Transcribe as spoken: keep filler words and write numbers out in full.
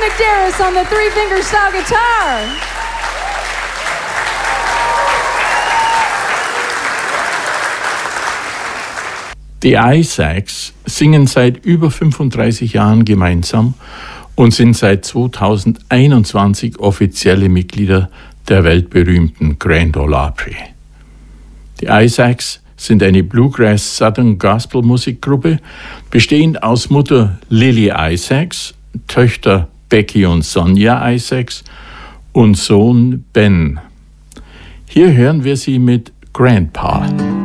McDarris on the three-finger-style guitar. Die Isaacs singen seit über fünfunddreißig Jahren gemeinsam und sind seit zweitausendeinundzwanzig offizielle Mitglieder der weltberühmten Grand Ole Opry. Die Isaacs sind eine Bluegrass Southern Gospel Musikgruppe, bestehend aus Mutter Lily Isaacs, Töchter Becky und Sonja Isaacs und Sohn Ben. Hier hören wir sie mit Grandpa.